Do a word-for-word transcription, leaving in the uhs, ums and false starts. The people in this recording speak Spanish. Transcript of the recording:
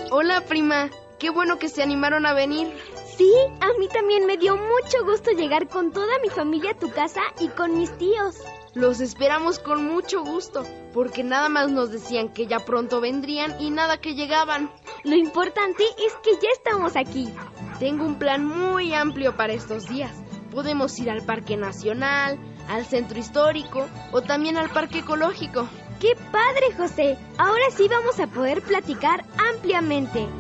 Hola, prima. Qué bueno que se animaron a venir. Sí, a mí también me dio mucho gusto llegar con toda mi familia a tu casa y con mis tíos. Los esperamos con mucho gusto, porque nada más nos decían que ya pronto vendrían y nada que llegaban. Lo importante es que ya estamos aquí. Tengo un plan muy amplio para estos días. Podemos ir al Parque Nacional, al Centro Histórico o también al Parque Ecológico. ¡Qué padre, José! Ahora sí vamos a poder platicar ampliamente.